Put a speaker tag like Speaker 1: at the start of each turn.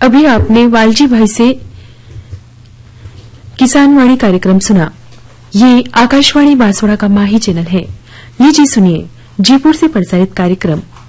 Speaker 1: अभी आपने वालजी भाई से किसान वाणी कार्यक्रम सुना। ये आकाशवाणी बांसवाड़ा का माही चैनल है। लीजिए सुनिए जयपुर से प्रसारित कार्यक्रम